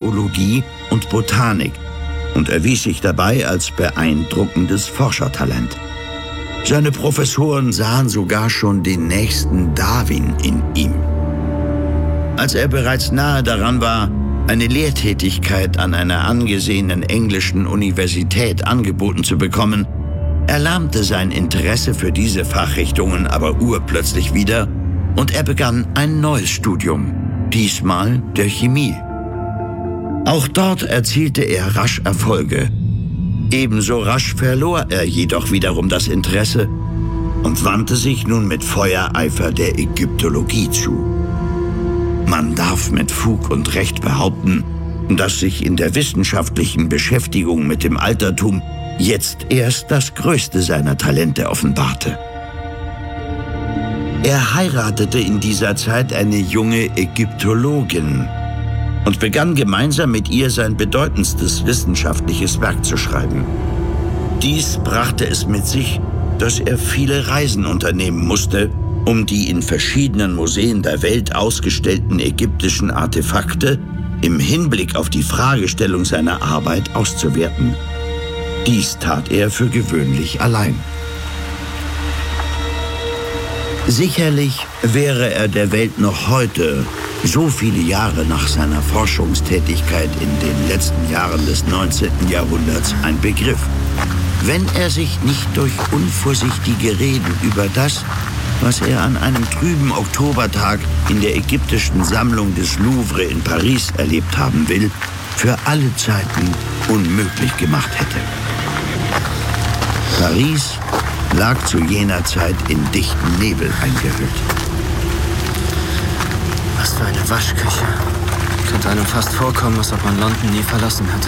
Zoologie und Botanik und erwies sich dabei als beeindruckendes Forschertalent. Seine Professoren sahen sogar schon den nächsten Darwin in ihm. Als er bereits nahe daran war, eine Lehrtätigkeit an einer angesehenen englischen Universität angeboten zu bekommen, erlahmte sein Interesse für diese Fachrichtungen aber urplötzlich wieder und er begann ein neues Studium, diesmal der Chemie. Auch dort erzielte er rasch Erfolge. Ebenso rasch verlor er jedoch wiederum das Interesse und wandte sich nun mit Feuereifer der Ägyptologie zu. Man darf mit Fug und Recht behaupten, dass sich in der wissenschaftlichen Beschäftigung mit dem Altertum jetzt erst das größte seiner Talente offenbarte. Er heiratete in dieser Zeit eine junge Ägyptologin und begann gemeinsam mit ihr sein bedeutendstes wissenschaftliches Werk zu schreiben. Dies brachte es mit sich, dass er viele Reisen unternehmen musste, um die in verschiedenen Museen der Welt ausgestellten ägyptischen Artefakte im Hinblick auf die Fragestellung seiner Arbeit auszuwerten. Dies tat er für gewöhnlich allein. Sicherlich wäre er der Welt noch heute, so viele Jahre nach seiner Forschungstätigkeit in den letzten Jahren des 19. Jahrhunderts, ein Begriff, wenn er sich nicht durch unvorsichtige Reden über das, was er an einem trüben Oktobertag in der ägyptischen Sammlung des Louvre in Paris erlebt haben will, für alle Zeiten unmöglich gemacht hätte. Paris lag zu jener Zeit in dichten Nebel eingehüllt. Was für eine Waschküche. Könnte einem fast vorkommen, als ob man London nie verlassen hätte.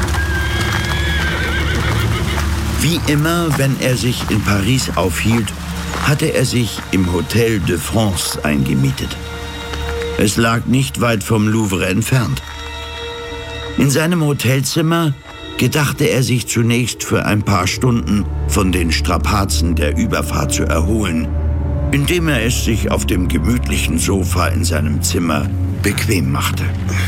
Wie immer, wenn er sich in Paris aufhielt, hatte er sich im Hotel de France eingemietet. Es lag nicht weit vom Louvre entfernt. In seinem Hotelzimmer gedachte er sich zunächst für ein paar Stunden von den Strapazen der Überfahrt zu erholen, indem er es sich auf dem gemütlichen Sofa in seinem Zimmer bequem machte.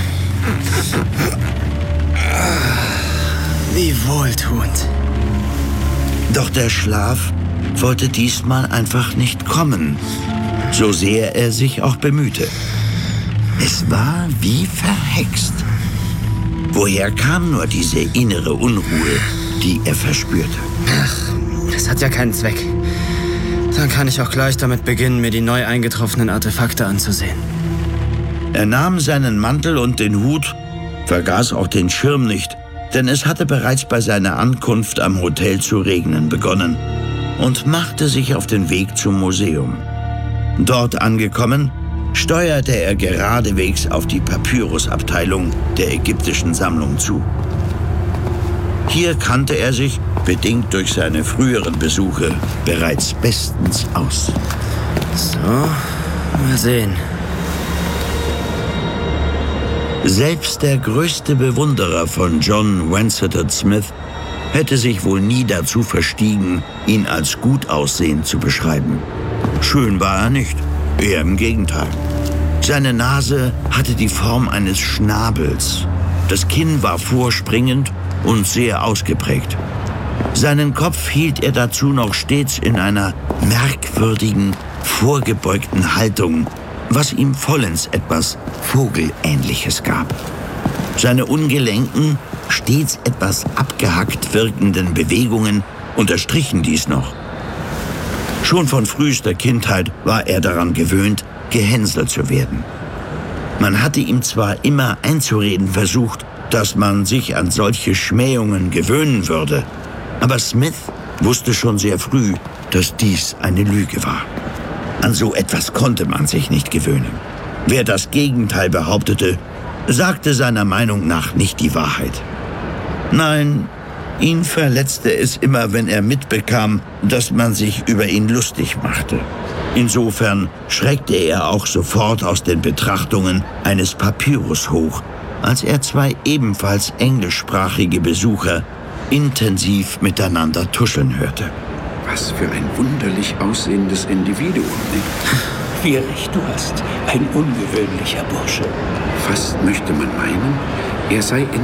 Wie wohltuend. Doch der Schlaf wollte diesmal einfach nicht kommen, so sehr er sich auch bemühte. Es war wie verhext. Woher kam nur diese innere Unruhe, die er verspürte? Ach, das hat ja keinen Zweck. Dann kann ich auch gleich damit beginnen, mir die neu eingetroffenen Artefakte anzusehen. Er nahm seinen Mantel und den Hut, vergaß auch den Schirm nicht, denn es hatte bereits bei seiner Ankunft am Hotel zu regnen begonnen, und machte sich auf den Weg zum Museum. Dort angekommen, steuerte er geradewegs auf die Papyrusabteilung der ägyptischen Sammlung zu. Hier kannte er sich, bedingt durch seine früheren Besuche, bereits bestens aus. So, mal sehen. Selbst der größte Bewunderer von John Vansittart Smith hätte sich wohl nie dazu verstiegen, ihn als gut aussehend zu beschreiben. Schön war er nicht, eher im Gegenteil. Seine Nase hatte die Form eines Schnabels. Das Kinn war vorspringend und sehr ausgeprägt. Seinen Kopf hielt er dazu noch stets in einer merkwürdigen, vorgebeugten Haltung, was ihm vollends etwas Vogelähnliches gab. Seine ungelenken, stets etwas abgehackt wirkenden Bewegungen unterstrichen dies noch. Schon von frühester Kindheit war er daran gewöhnt, gehänselt zu werden. Man hatte ihm zwar immer einzureden versucht, dass man sich an solche Schmähungen gewöhnen würde, aber Smith wusste schon sehr früh, dass dies eine Lüge war. An so etwas konnte man sich nicht gewöhnen. Wer das Gegenteil behauptete, sagte seiner Meinung nach nicht die Wahrheit. Nein, ihn verletzte es immer, wenn er mitbekam, dass man sich über ihn lustig machte. Insofern schreckte er auch sofort aus den Betrachtungen eines Papyrus hoch, als er zwei ebenfalls englischsprachige Besucher intensiv miteinander tuscheln hörte. Was für ein wunderlich aussehendes Individuum, nicht? Wie recht du hast, ein ungewöhnlicher Bursche. Fast möchte man meinen, er sei